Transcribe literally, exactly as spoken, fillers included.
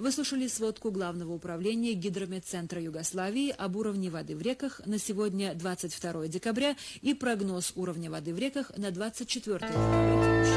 Выслушали сводку Главного управления Гидрометцентра Югославии об уровне воды в реках на сегодня, двадцать второе декабря, и прогноз уровня воды в реках на двадцать четвёртое декабря.